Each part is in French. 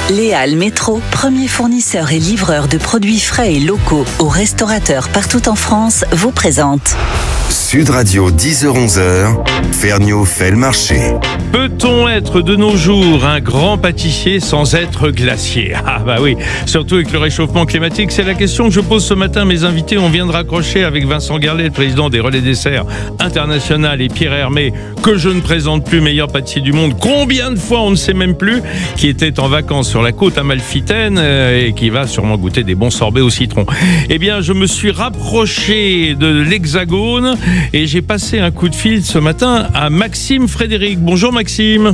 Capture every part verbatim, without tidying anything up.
Léal Métro, premier fournisseur et livreur de produits frais et locaux aux restaurateurs partout en France, vous présente Sud Radio, dix heures onze heures, Ferniaud fait le marché. Peut-on être de nos jours un grand pâtissier sans être glacier? Ah bah oui, surtout avec le réchauffement climatique. C'est la question que je pose ce matin à mes invités. On vient de raccrocher avec Vincent Garlet, le président des Relais Desserts International, et Pierre Hermé, que je ne présente plus, meilleur pâtissier du monde. Combien de fois on ne sait même plus, qui était en vacances sur la côte amalfitaine euh, et qui va sûrement goûter des bons sorbets au citron. Eh bien, je me suis rapproché de l'Hexagone et j'ai passé un coup de fil ce matin à Maxime Frédéric. Bonjour Maxime.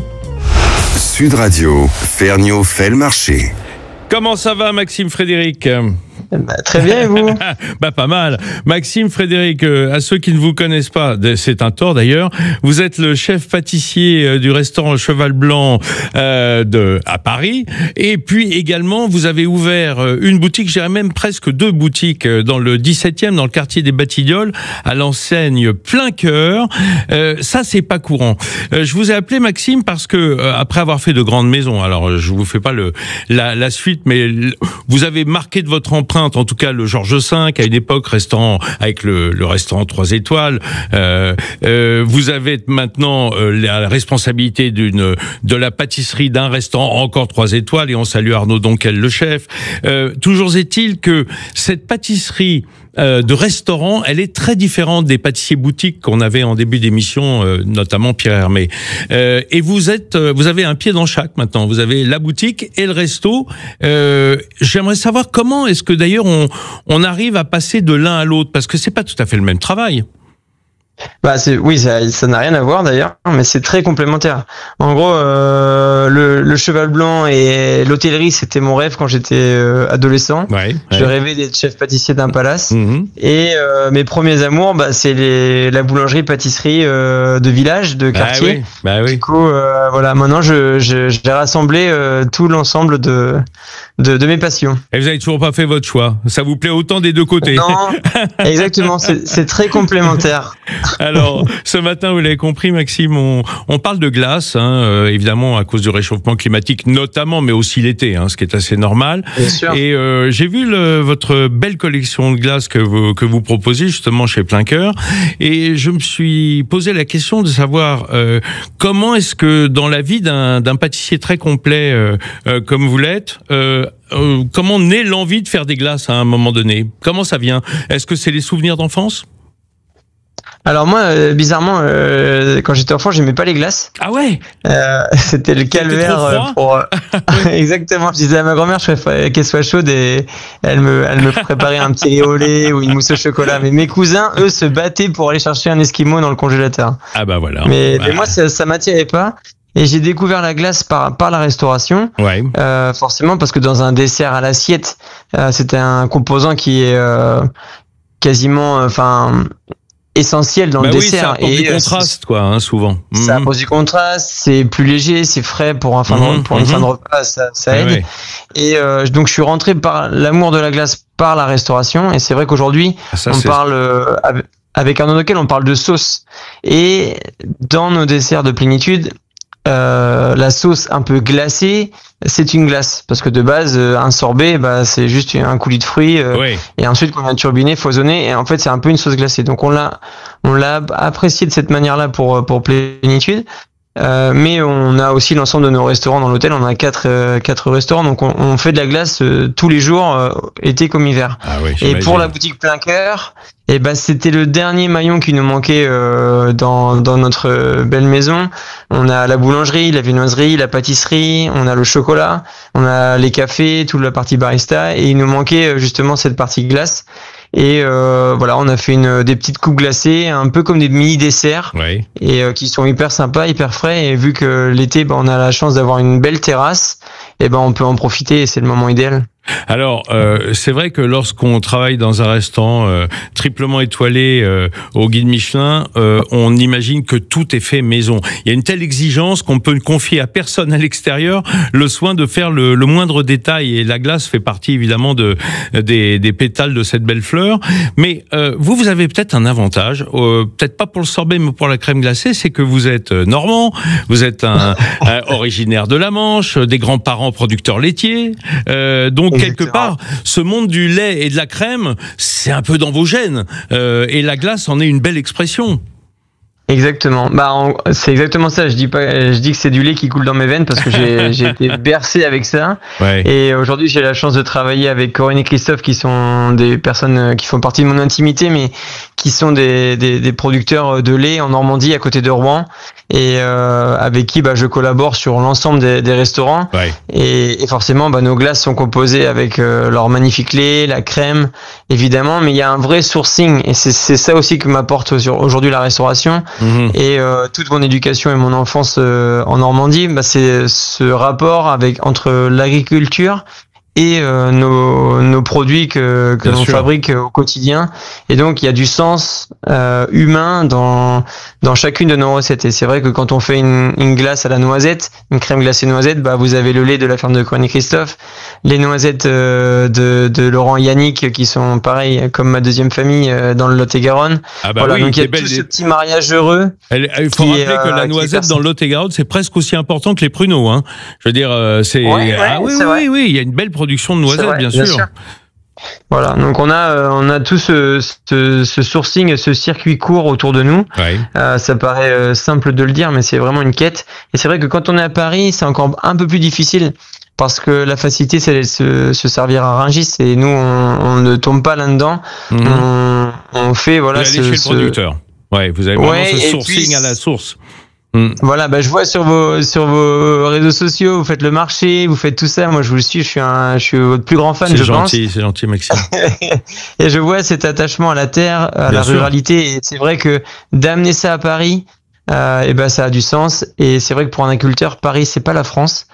Sud Radio, Ferniaud fait le marché. Comment ça va Maxime Frédéric? Bah, très bien, et vous? Bah pas mal. Maxime Frédéric, euh, à ceux qui ne vous connaissent pas, c'est un tort d'ailleurs, vous êtes le chef pâtissier euh, du restaurant Cheval Blanc euh, de à Paris, et puis également vous avez ouvert euh, une boutique, je dirais même presque deux boutiques euh, dans le dix-septième, dans le quartier des Batignolles, à l'enseigne Plein Cœur. Euh, ça c'est pas courant. Euh, je vous ai appelé Maxime parce que euh, après avoir fait de grandes maisons, alors je vous fais pas le la, la suite, mais vous avez marqué de votre empreinte en tout cas le Georges cinq, à une époque restaurant avec le, le restaurant trois étoiles. Euh, euh, vous avez maintenant euh, la responsabilité d'une de la pâtisserie d'un restaurant encore trois étoiles, et on salue Arnaud Donquel, le chef. Euh, toujours est-il que cette pâtisserie Euh, de restaurant, elle est très différente des pâtissiers boutiques qu'on avait en début d'émission, euh, notamment Pierre Hermé. Euh, et vous êtes, euh, vous avez un pied dans chaque maintenant. Vous avez la boutique et le resto. Euh, j'aimerais savoir comment est-ce que d'ailleurs on, on arrive à passer de l'un à l'autre, parce que c'est pas tout à fait le même travail. Bah c'est oui, ça ça n'a rien à voir d'ailleurs, mais c'est très complémentaire. En gros, euh, le, le Cheval Blanc et l'hôtellerie, c'était mon rêve quand j'étais euh, adolescent. Ouais, je ouais. rêvais d'être chef pâtissier d'un palace. Mmh. Et euh, mes premiers amours, bah c'est les la boulangerie pâtisserie euh, de village, de quartier. Bah oui, bah oui. Du coup, euh, voilà, maintenant je je j'ai rassemblé euh, tout l'ensemble de, de de mes passions. Et vous avez toujours pas fait votre choix. Ça vous plaît autant des deux côtés? Non, exactement. C'est c'est très complémentaire. Alors, ce matin, vous l'avez compris, Maxime, on, on parle de glace, hein, euh, évidemment à cause du réchauffement climatique, notamment, mais aussi l'été, hein, ce qui est assez normal. Bien sûr. Et euh, j'ai vu le, votre belle collection de glace que vous, que vous proposez justement chez Plein Cœur, et je me suis posé la question de savoir euh, comment est-ce que dans la vie d'un, d'un pâtissier très complet euh, euh, comme vous l'êtes, euh, euh, comment naît l'envie de faire des glaces à un moment donné? Comment ça vient? Est-ce que c'est les souvenirs d'enfance? Alors moi, euh, bizarrement, euh, quand j'étais enfant, j'aimais pas les glaces. Ah ouais. Euh, c'était le calvaire trop froid. euh, pour. Euh, exactement. Je disais à ma grand-mère, je préférais qu'elle soit chaude, et elle me, elle me préparait un petit lait au lait ou une mousse au chocolat. Mais mes cousins, eux, se battaient pour aller chercher un esquimau dans le congélateur. Ah bah voilà. Mais, bah. mais moi, ça, ça m'attirait pas. Et j'ai découvert la glace par par la restauration. Ouais. Euh, forcément, parce que dans un dessert à l'assiette, euh, c'était un composant qui est euh, quasiment, enfin. essentiel dans bah le oui, dessert. Ça apporte et du contraste, quoi, hein, souvent. Ça mmh. apporte du contraste, c'est plus léger, c'est frais pour un fin de, mmh, pour une mmh. fin de repas, ça, ça aide. Ouais. Et euh, donc je suis rentré par l'amour de la glace par la restauration, et c'est vrai qu'aujourd'hui Ça, on c'est... parle euh, avec Arnaud Donquel, on parle de sauce. Et dans nos desserts de plénitude, euh, la sauce un peu glacée, c'est une glace, parce que de base euh, un sorbet, bah c'est juste un coulis de fruits euh, ouais. et ensuite qu'on vient turbiner, foisonner, et en fait c'est un peu une sauce glacée. Donc on l'a on l'a apprécié de cette manière-là pour pour plénitude. Euh, mais on a aussi l'ensemble de nos restaurants dans l'hôtel. On a quatre euh, quatre restaurants, donc on, on fait de la glace euh, tous les jours, euh, été comme hiver. Ah oui, et pour la boutique Plein Cœur, et ben c'était le dernier maillon qui nous manquait euh, dans dans notre belle maison. On a la boulangerie, la viennoiserie, la pâtisserie, on a le chocolat, on a les cafés, toute la partie barista, et il nous manquait justement cette partie glace. Et euh, voilà, on a fait une des petites coupes glacées, un peu comme des mini desserts, ouais. et euh, qui sont hyper sympas, hyper frais. Et vu que l'été, bah, on a la chance d'avoir une belle terrasse, et ben on peut en profiter, et c'est le moment idéal. Alors, euh, c'est vrai que lorsqu'on travaille dans un restaurant euh, triplement étoilé euh, au guide Michelin, euh, on imagine que tout est fait maison. Il y a une telle exigence qu'on peut confier à personne à l'extérieur le soin de faire le, le moindre détail. Et la glace fait partie évidemment de des, des pétales de cette belle fleur. Mais euh, vous, vous avez peut-être un avantage, euh, peut-être pas pour le sorbet, mais pour la crème glacée, c'est que vous êtes normand, vous êtes un, un originaire de la Manche, des grands-parents producteurs laitiers, euh, donc quelque part, ce monde du lait et de la crème, c'est un peu dans vos gènes. Euh, et la glace en est une belle expression. Exactement. Bah, on- c'est exactement ça. Je dis pas, je dis que c'est du lait qui coule dans mes veines parce que j'ai, j'ai été bercé avec ça. Ouais. Et aujourd'hui, j'ai la chance de travailler avec Corinne et Christophe, qui sont des personnes euh, qui font partie de mon intimité, mais qui sont des, des, des producteurs de lait en Normandie, à côté de Rouen, et euh, avec qui bah, je collabore sur l'ensemble des, des restaurants. Ouais. Et, et forcément, bah, nos glaces sont composées avec euh, leur magnifique lait, la crème, évidemment, mais il y a un vrai sourcing. Et c'est, c'est ça aussi que m'apporte aujourd'hui la restauration. Mhm. Et euh, toute mon éducation et mon enfance euh, en Normandie, bah, c'est ce rapport avec entre l'agriculture et euh, nos, nos produits que, que Bien l'on sûr. fabrique au quotidien. Et donc, il y a du sens euh, humain dans, dans chacune de nos recettes. Et c'est vrai que quand on fait une, une glace à la noisette, une crème glacée noisette, bah, vous avez le lait de la ferme de Corinne et Christophe, les noisettes euh, de, de Laurent et Yannick, qui sont pareils comme ma deuxième famille euh, dans le Lot-et-Garonne. Ah bah Voilà, oui, donc il y a des belles- tout ce petit mariage heureux. Elle- Il faut qui rappeler est, euh, que la qui est noisette perso- dans le Lot-et-Garonne, c'est presque aussi important que les pruneaux. Hein. Je veux dire, euh, c'est Ouais, ouais, ah oui, c'est oui, vrai. oui, oui, il y a une belle production de C'est noisettes, vrai, bien, bien sûr. sûr. Voilà, donc on a euh, on a tout ce, ce, ce sourcing, ce circuit court autour de nous. Ouais. Euh, ça paraît euh, simple de le dire, mais c'est vraiment une quête. Et c'est vrai que quand on est à Paris, c'est encore un peu plus difficile. Parce que la facilité, c'est de se, se servir à Rungis, et nous, on, on ne tombe pas là-dedans. Mhm. On, on fait, voilà, vous allez ce, chez le ce- producteur. Ouais, vous avez vraiment Ouais, ce et sourcing puis- à la source. Mhm. Voilà, bah, je vois sur vos, sur vos réseaux sociaux, vous faites le marché, vous faites tout ça. Moi, je vous le suis, je suis un, je suis votre plus grand fan, C'est je pense. gentil, c'est gentil, Maxime. Et je vois cet attachement à la terre, à Bien la sûr. ruralité. Et c'est vrai que d'amener ça à Paris, euh, et ben ça a du sens. Et c'est vrai que pour un agriculteur, Paris, c'est pas la France.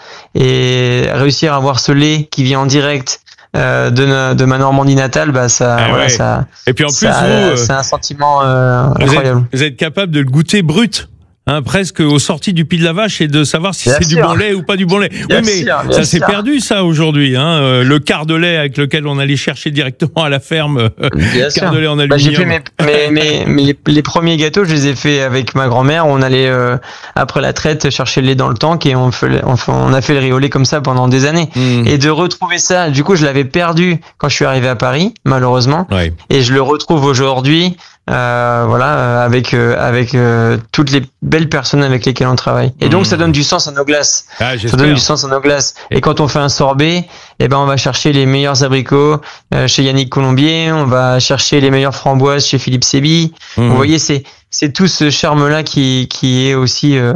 Et réussir à avoir ce lait qui vient en direct euh, de, no- de ma Normandie natale, bah ça, Ah voilà, ouais. ça, Et puis en plus, ça- vous, euh, c'est un sentiment euh, vous, êtes, incroyable. vous êtes capable de le goûter brut. Hein, presque aux sorties du pied de la vache, et de savoir si Bien c'est du sûr. bon lait ou pas du bon lait. Bien oui, mais sûr, bien ça s'est sûr. perdu, ça, aujourd'hui. Hein, euh, le quart de lait avec lequel on allait chercher directement à la ferme, euh, Bien quart sûr. de lait en Bah, j'ai fait aluminium. mes, mes, mes, mes- les, les premiers gâteaux, je les ai fait avec ma grand-mère. On allait euh, après la traite chercher le lait dans le tank, et on, fait, on, fait- on a fait le riz au lait comme ça pendant des années. Mmh. Et de retrouver ça, du coup, je l'avais perdu quand je suis arrivé à Paris, malheureusement, Ouais. et je le retrouve aujourd'hui, euh, voilà, euh, avec euh, avec euh, toutes les belles personnes avec lesquelles on travaille. Et donc, Mmh. ça donne du sens à nos glaces. Ah, Ça donne j'espère. du sens à nos glaces. Et quand on fait un sorbet, eh ben on va chercher les meilleurs abricots euh, chez Yannick Colombier, on va chercher les meilleures framboises chez Philippe Sébi. Mmh. Vous voyez, c'est c'est tout ce charme-là qui qui est aussi euh,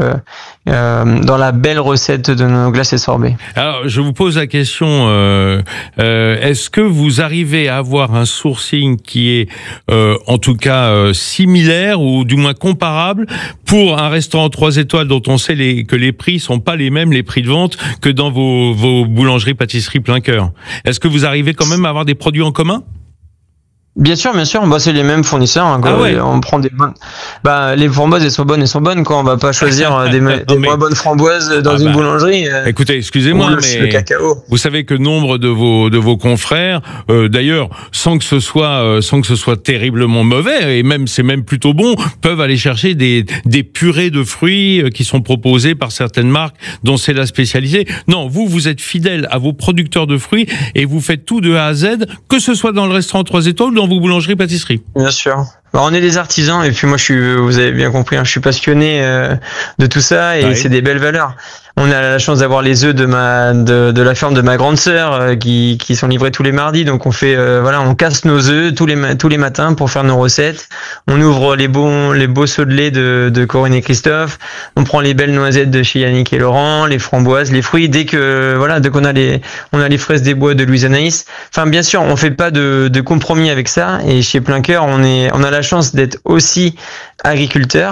euh, dans la belle recette de nos glaces et sorbets. Alors, je vous pose la question, euh, euh, est-ce que vous arrivez à avoir un sourcing qui est, euh, en tout cas, euh, similaire ou du moins comparable pour un restaurant trois étoiles dont on sait les, que les prix sont pas les mêmes, les prix de vente, que dans vos, vos boulangeries, pâtisseries plein cœur? Est-ce que vous arrivez quand même à avoir des produits en commun? Bien sûr, bien sûr, bah, c'est les mêmes fournisseurs. Hein, quoi. Ah ouais. On prend des bonnes. Bah, les framboises, elles sont bonnes, elles sont bonnes. Quoi. On va pas choisir euh, des, me- des mais- moins bonnes framboises dans Ah une bah. boulangerie. euh, Écoutez, ou excusez-moi, le, mais le cacao. vous savez que nombre de vos de vos confrères, euh, d'ailleurs, sans que ce soit euh, sans que ce soit terriblement mauvais, et même c'est même plutôt bon, peuvent aller chercher des des purées de fruits euh, qui sont proposées par certaines marques dont c'est la spécialité. Non, vous vous êtes fidèle à vos producteurs de fruits et vous faites tout de A à Z, que ce soit dans le restaurant trois étoiles ou dans vos boulangeries pâtisseries. Bien sûr. Bah, on est des artisans, et puis moi, je suis, vous avez bien compris, hein, je suis passionné euh, de tout ça, et Ouais. c'est des belles valeurs. On a la chance d'avoir les œufs de ma de, de la ferme de ma grande sœur euh, qui qui sont livrés tous les mardis, donc on fait euh, voilà, on casse nos œufs tous les ma- tous les matins pour faire nos recettes. On ouvre les bons les beaux seaux de lait de de Corinne et Christophe. On prend les belles noisettes de chez Yannick et Laurent, les framboises, les fruits. Dès que voilà, dès qu'on a les on a les fraises des bois de Louise Anaïs. Enfin, bien sûr, on fait pas de de compromis avec ça. Et chez Plein Cœur, on est on a la chance d'être aussi agriculteur.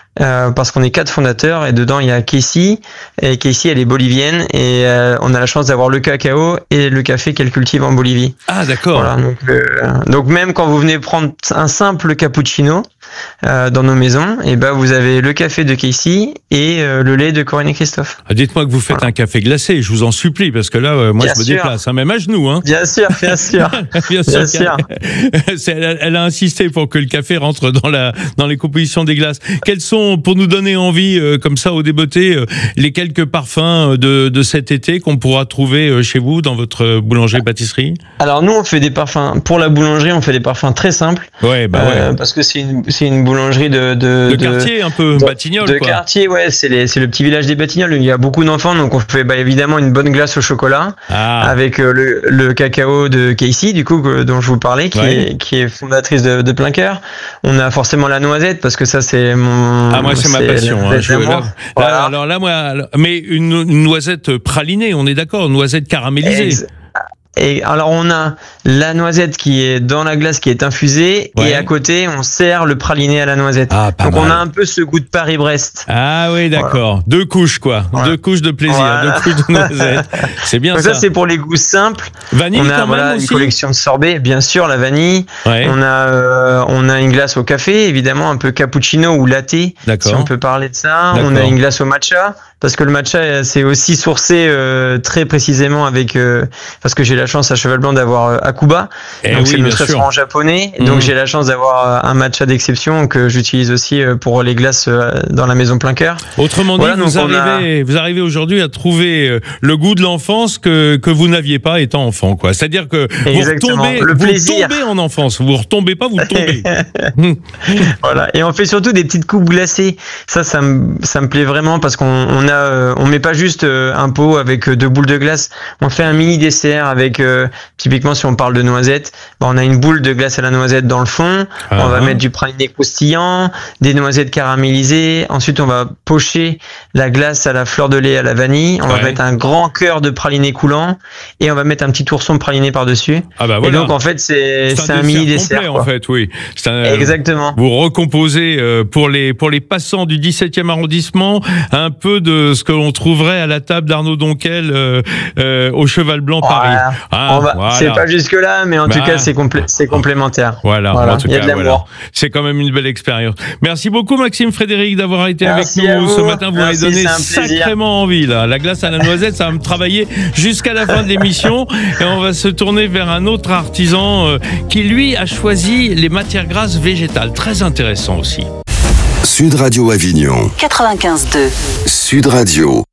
euh, parce qu'on est quatre fondateurs et dedans il y a Casey. Et Casey, elle est bolivienne et euh, on a la chance d'avoir le cacao et le café qu'elle cultive en Bolivie. Ah, d'accord. Voilà, donc, euh, donc même quand vous venez prendre un simple cappuccino euh, dans nos maisons, et ben vous avez le café de Casey et euh, le lait de Corinne et Christophe. Ah, dites-moi que vous faites voilà. un café glacé, je vous en supplie, parce que là, euh, moi, bien je me sûr. déplace, hein, même à genoux. Hein. Bien sûr, bien sûr. bien sûr. Bien sûr. elle, elle a insisté pour que le café rentre dans, la, dans les compositions des glaces. Quels sont, pour nous donner envie, euh, comme ça, au débeauté, euh, les quelques parfums de, de cet été qu'on pourra trouver euh, chez vous, dans votre boulangerie-pâtisserie? Alors, nous, on fait des parfums, pour la boulangerie, on fait des parfums très simples. Ouais, bah euh, ouais. Parce que c'est une, c'est une boulangerie de... De, de quartier, un peu, de, Batignolles, de quoi. De quartier, ouais, c'est, les, c'est le petit village des Batignolles. Il y a beaucoup d'enfants, donc on fait bah, évidemment une bonne glace au chocolat, ah. avec euh, le, le cacao de Casey, du coup, que, dont je vous parlais, qui, ouais. est, qui est fondatrice de, de Plein Cœur. On a forcément la noisette, parce que ça, c'est mon... Ah, moi, c'est, c'est ma passion. Hein, je, là, voilà. là, alors là, moi, mais une, une noisette pralinée, on est d'accord, une noisette caramélisée. Ex- Et alors on a la noisette qui est dans la glace qui est infusée ouais. et à côté on sert le praliné à la noisette. Ah, donc mal. On a un peu ce goût de Paris-Brest. Ah oui d'accord, voilà. Deux couches quoi, voilà. Deux couches de plaisir, voilà. Deux couches de noisette. C'est bien donc ça. Ça c'est pour les goûts simples. Vanille on a quand voilà, même une aussi. collection de sorbets, bien sûr la vanille. Ouais. On a euh, on a une glace au café évidemment un peu cappuccino ou latte si on peut parler de ça. D'accord. On a une glace au matcha. Parce que le matcha, c'est aussi sourcé euh, très précisément avec... Euh, parce que j'ai la chance à Cheval Blanc d'avoir euh, Akuba. Et donc oui, c'est notre restaurant japonais. Mmh. Donc j'ai la chance d'avoir un matcha d'exception que j'utilise aussi pour les glaces euh, dans la maison Plein Cœur. Autrement dit, voilà, vous, arrivez, a... vous arrivez aujourd'hui à trouver le goût de l'enfance que, que vous n'aviez pas étant enfant, quoi. C'est-à-dire que Exactement. vous retombez, le vous plaisir. tombez en enfance. Vous retombez pas, vous tombez. Voilà. Et on fait surtout des petites coupes glacées. Ça, ça me, ça me plaît vraiment parce qu'on on a on met pas juste un pot avec deux boules de glace, on fait un mini dessert avec euh, typiquement si on parle de noisettes, bah on a une boule de glace à la noisette dans le fond, uh-huh. on va mettre du praliné croustillant, des noisettes caramélisées, ensuite on va pocher la glace à la fleur de lait à la vanille, on ouais. va mettre un grand cœur de praliné coulant et on va mettre un petit ourson de praliné par-dessus. Ah bah voilà. Et donc en fait c'est, c'est, c'est un, un mini dessert complet, en fait, oui. C'est un, Exactement. Vous recomposez euh, pour les pour les passants du dix-septième arrondissement un peu de ce que l'on trouverait à la table d'Arnaud Donquel euh, euh, au Cheval Blanc Paris. Voilà. Ah, va, voilà. C'est pas jusque là, mais en bah, tout cas c'est, complé- c'est complémentaire. Voilà, voilà. En tout Il y a cas, de l'amour. Voilà. C'est quand même une belle expérience. Merci beaucoup Maxime Frédéric d'avoir été Merci avec nous vous. ce matin. Vous Merci, m'avez donné sacrément envie là. La glace à la noisette, ça va me travailler jusqu'à la fin de l'émission. Et on va se tourner vers un autre artisan euh, qui lui a choisi les matières grasses végétales. Très intéressant aussi. Sud Radio Avignon. quatre-vingt-quinze deux. Sud Radio.